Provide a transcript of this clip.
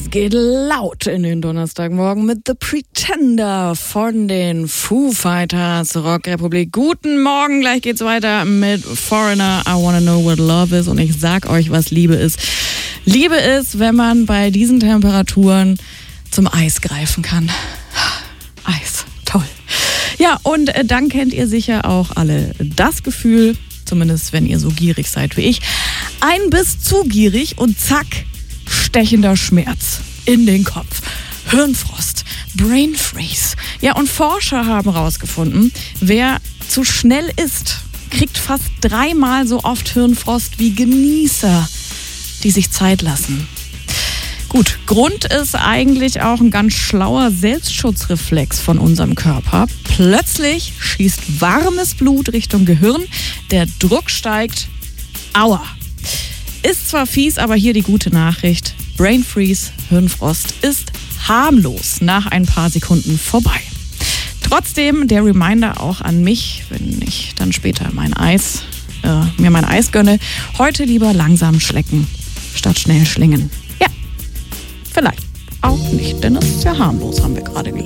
Es geht laut in den Donnerstagmorgen mit The Pretender von den Foo Fighters, Rockrepublik. Guten Morgen, gleich geht's weiter mit Foreigner, I Wanna Know What Love Is. Und ich sag euch, was Liebe ist. Liebe ist, wenn man bei diesen Temperaturen zum Eis greifen kann. Eis, toll. Ja, und dann kennt ihr sicher auch alle das Gefühl, zumindest wenn ihr so gierig seid wie ich, ein Biss zu gierig und zack, stechender Schmerz in den Kopf, Hirnfrost, Brain Freeze. Ja, und Forscher haben herausgefunden, wer zu schnell isst, kriegt fast 3-mal so oft Hirnfrost wie Genießer, die sich Zeit lassen. Gut, Grund ist eigentlich auch ein ganz schlauer Selbstschutzreflex von unserem Körper. Plötzlich schießt warmes Blut Richtung Gehirn, der Druck steigt. Aua! Ist zwar fies, aber hier die gute Nachricht. Brain Freeze, Hirnfrost ist harmlos nach ein paar Sekunden vorbei. Trotzdem der Reminder auch an mich, wenn ich dann später mir mein Eis gönne, heute lieber langsam schlecken, statt schnell schlingen. Ja, vielleicht auch nicht, denn es ist ja harmlos, haben wir gerade gelernt.